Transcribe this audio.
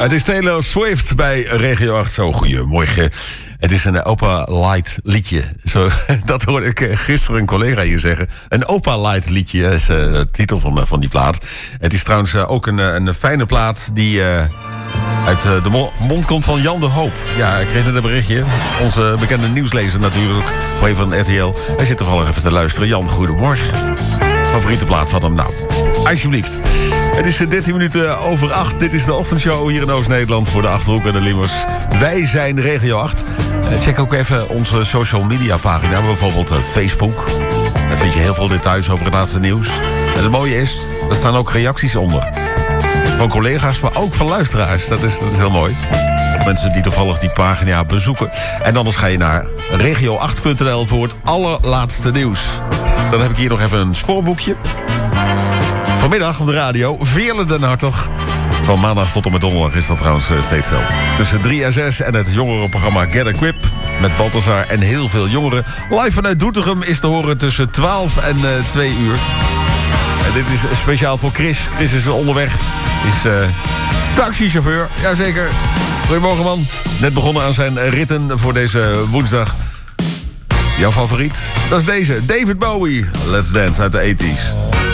Het is Taylor Swift bij Regio 8. Zo, goedemorgen. Het is een Opa Light liedje. Zo, dat hoorde ik gisteren een collega hier zeggen. Een Opa Light liedje is de titel van die plaat. Het is trouwens ook een fijne plaat die uit de mond komt van Jan de Hoop. Ja, ik kreeg net een berichtje. Onze bekende nieuwslezer natuurlijk, voor een van RTL. Hij zit toevallig even te luisteren. Jan, goedemorgen. Favoriete plaat van hem? Nou, alsjeblieft. Het is 13 minuten over 8. Dit is de ochtendshow hier in Oost-Nederland voor de Achterhoek en de Limmers. Wij zijn Regio 8. Check ook even onze social media pagina, bijvoorbeeld Facebook. Daar vind je heel veel details over het laatste nieuws. En het mooie is, er staan ook reacties onder. Van collega's, maar ook van luisteraars. Dat is heel mooi. Of mensen die toevallig die pagina bezoeken. En anders ga je naar regio8.nl voor het allerlaatste nieuws. Dan heb ik hier nog even een spoorboekje. Vanmiddag op de radio, Veerle den Hartog. Van maandag tot en met donderdag is dat trouwens steeds zo. Tussen 3 en 6 en het jongerenprogramma Get Equip met Balthazar en heel veel jongeren. Live vanuit Doetinchem is te horen tussen 12 en 2 uur. En dit is speciaal voor Chris. Chris is onderweg. Is taxichauffeur. Jazeker. Goedemorgen, man. Net begonnen aan zijn ritten voor deze woensdag. Jouw favoriet? Dat is deze. David Bowie. Let's Dance uit de 80's.